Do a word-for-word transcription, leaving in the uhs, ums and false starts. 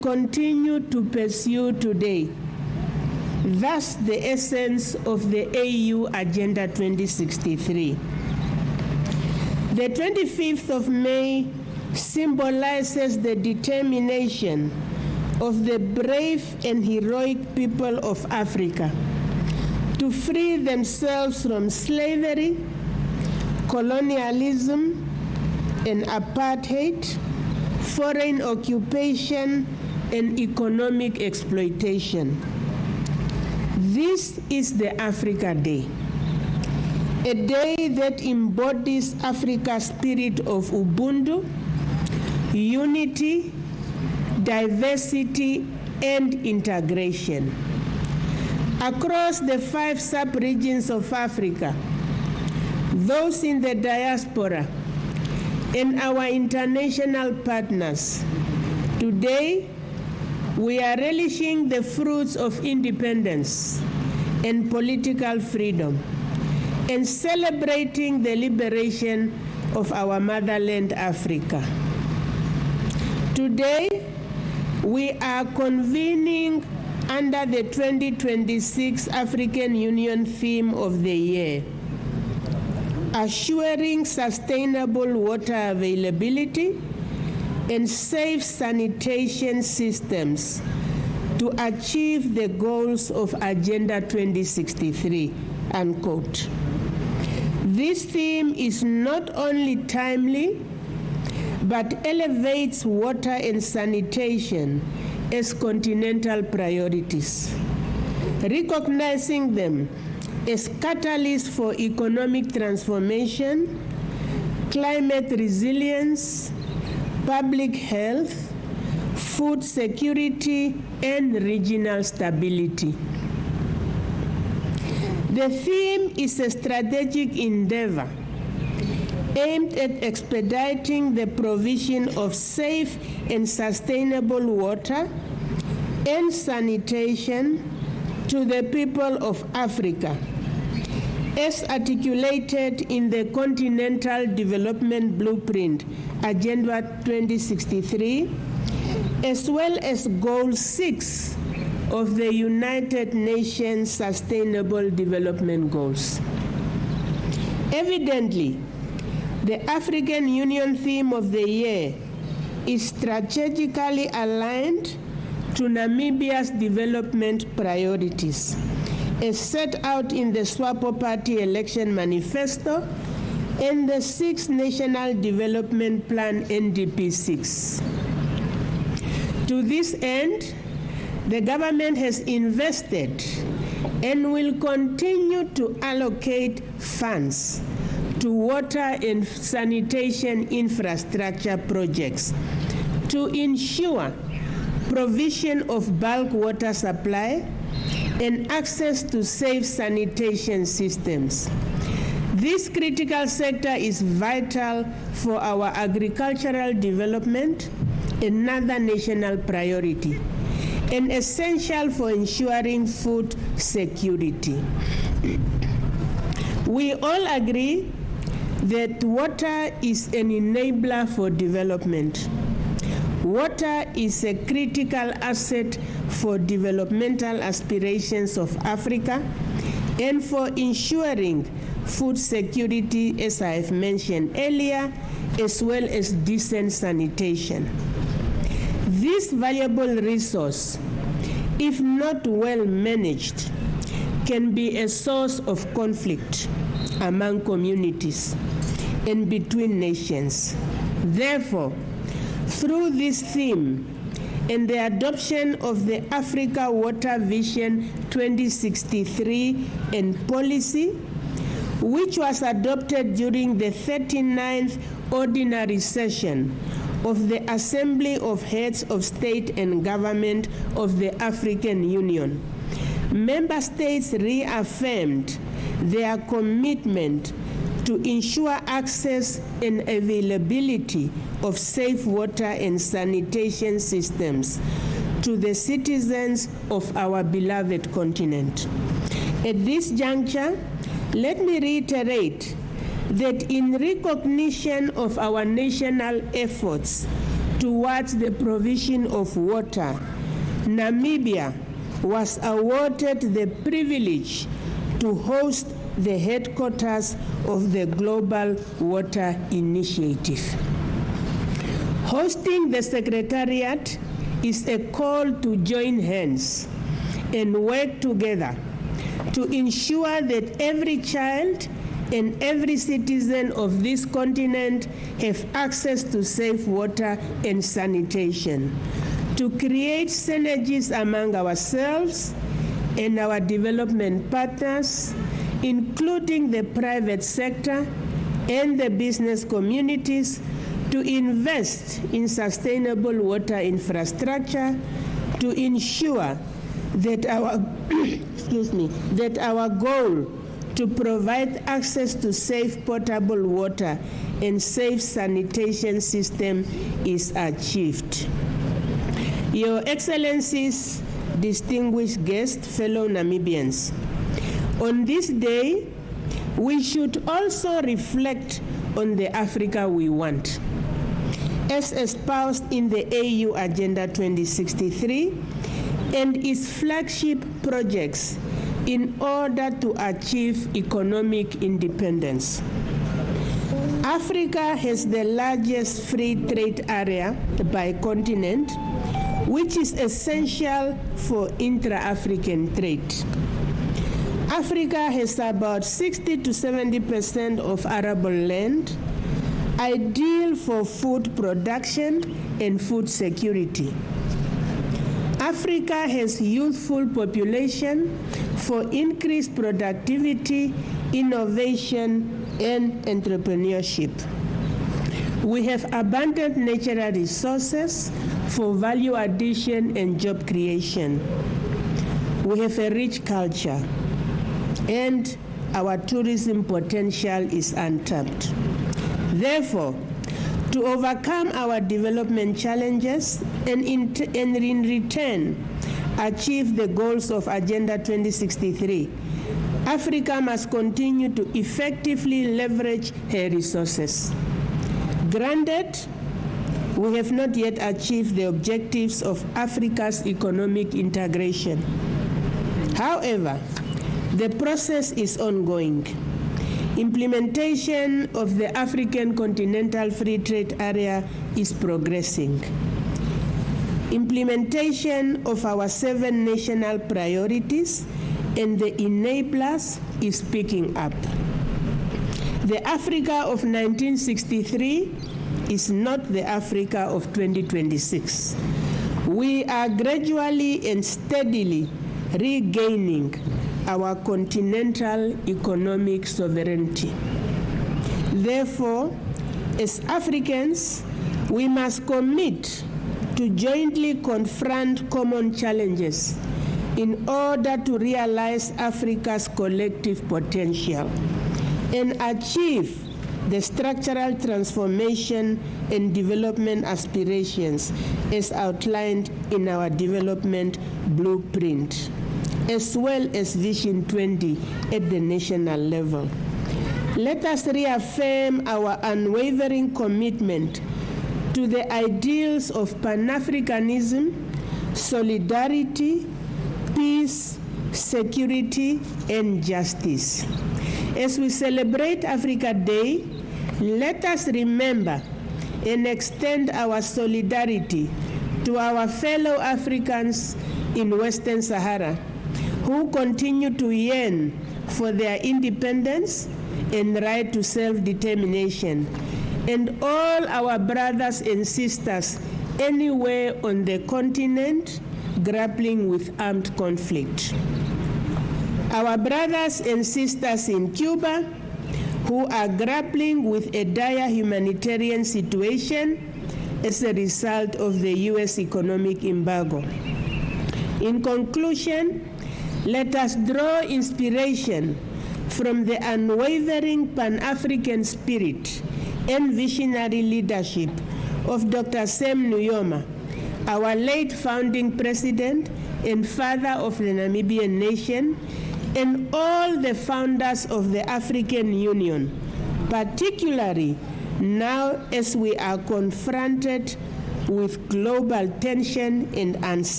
continue to pursue today. Thus, the essence of the A U Agenda twenty sixty-three. The twenty-fifth of May symbolizes the determination of the brave and heroic people of Africa to free themselves from slavery, colonialism, and apartheid, foreign occupation, and economic exploitation. This is the Africa Day, a day that embodies Africa's spirit of Ubuntu, unity, diversity, and integration. Across the five sub-regions of Africa, those in the diaspora, and our international partners, today we are relishing the fruits of independence and political freedom and celebrating the liberation of our motherland, Africa. Today, we are convening under the twenty twenty-six African Union theme of the year, assuring sustainable water availability and safe sanitation systems to achieve the goals of Agenda twenty sixty-three, unquote. This theme is not only timely, but elevates water and sanitation as continental priorities, recognizing them as catalysts for economic transformation, climate resilience, public health, food security, and regional stability. The theme is a strategic endeavor aimed at expediting the provision of safe and sustainable water and sanitation to the people of Africa, as articulated in the Continental Development Blueprint, Agenda twenty sixty-three, as well as Goal six of the United Nations Sustainable Development Goals. Evidently, the African Union theme of the year is strategically aligned to Namibia's development priorities, as set out in the SWAPO Party Election Manifesto and the Sixth National Development Plan, N D P six. To this end, the government has invested and will continue to allocate funds to water and sanitation infrastructure projects to ensure provision of bulk water supply and access to safe sanitation systems. This critical sector is vital for our agricultural development, another national priority, and essential for ensuring food security. We all agree that water is an enabler for development. Water is a critical asset for developmental aspirations of Africa and for ensuring food security, as I have mentioned earlier, as well as decent sanitation. This valuable resource, if not well managed, can be a source of conflict among communities and between nations. Therefore, through this theme and the adoption of the Africa Water Vision twenty sixty-three and policy, which was adopted during the thirty-ninth Ordinary Session of the Assembly of Heads of State and Government of the African Union, member states reaffirmed their commitment to ensure access and availability of safe water and sanitation systems to the citizens of our beloved continent. At this juncture, let me reiterate that in recognition of our national efforts towards the provision of water, Namibia was awarded the privilege to host the headquarters of the Global Water Initiative. Hosting the Secretariat is a call to join hands and work together to ensure that every child and every citizen of this continent have access to safe water and sanitation, to create synergies among ourselves and our development partners, including the private sector and the business communities, to invest in sustainable water infrastructure, to ensure that our excuse me, that our goal to provide access to safe potable water and safe sanitation system is achieved. Your Excellencies, distinguished guests, fellow Namibians, on this day, we should also reflect on the Africa we want, as espoused in the A U Agenda twenty sixty-three and its flagship projects in order to achieve economic independence. Africa has the largest free trade area by continent, which is essential for intra-African trade. Africa has about sixty to seventy percent of arable land, ideal for food production and food security. Africa has youthful population for increased productivity, innovation, and entrepreneurship. We have abundant natural resources for value addition and job creation. We have a rich culture, and our tourism potential is untapped. Therefore, to overcome our development challenges and in, and in return achieve the goals of Agenda twenty sixty-three, Africa must continue to effectively leverage her resources. Granted, we have not yet achieved the objectives of Africa's economic integration. However, the process is ongoing. Implementation of the African Continental Free Trade Area is progressing. Implementation of our seven national priorities and the enablers is picking up. The Africa of nineteen sixty-three is not the Africa of twenty twenty-six. We are gradually and steadily regaining our continental economic sovereignty. Therefore, as Africans, we must commit to jointly confront common challenges in order to realize Africa's collective potential and achieve the structural transformation and development aspirations as outlined in our development blueprint, as well as Vision twenty at the national level. Let us reaffirm our unwavering commitment to the ideals of Pan-Africanism, solidarity, peace, security, and justice. As we celebrate Africa Day, let us remember and extend our solidarity to our fellow Africans in Western Sahara, who continue to yearn for their independence and right to self-determination, and all our brothers and sisters anywhere on the continent grappling with armed conflict. Our brothers and sisters in Cuba, who are grappling with a dire humanitarian situation as a result of the U S economic embargo. In conclusion, let us draw inspiration from the unwavering Pan-African spirit and visionary leadership of Doctor Sam Nujoma, our late founding president and father of the Namibian nation, and all the founders of the African Union, particularly now as we are confronted with global tension and uncertainty.